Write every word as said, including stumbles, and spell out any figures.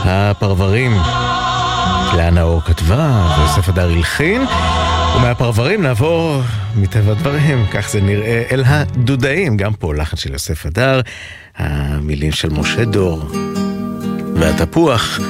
הפרברים. לאה נאור כתבה, ויוסף הדר הלחין, ומהפרברים נעבור מטבע הדברים, כך זה נראה, אל הדודאים, גם פה לחן של יוסף הדר, המילים של משה דור והתפוח.